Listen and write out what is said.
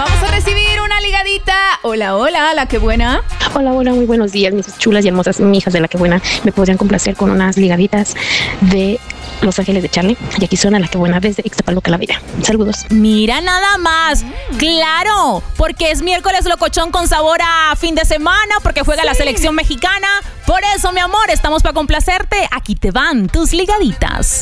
Vamos a recibir una ligadita. Hola, hola, la que buena. Hola, hola, muy buenos días, mis chulas y hermosas hijas de la que buena. Me podrían complacer con unas ligaditas de Los Ángeles de Charlie. Y aquí suena la que buena desde Ixtapaluca, la Bella. Saludos. Mira nada más. Claro, porque es miércoles locochón con sabor a fin de semana, porque juega la selección mexicana. Por eso, mi amor, estamos para complacerte. Aquí te van tus ligaditas.